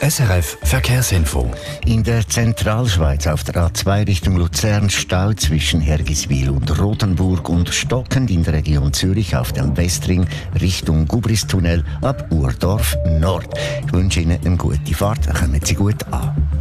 SRF Verkehrsinfo. In der Zentralschweiz auf der A2 Richtung Luzern Stau zwischen Hergiswil und Rotenburg und stockend in der Region Zürich auf dem Westring Richtung Gubristunnel ab Urdorf Nord. Ich wünsche Ihnen eine gute Fahrt, kommen Sie gut an.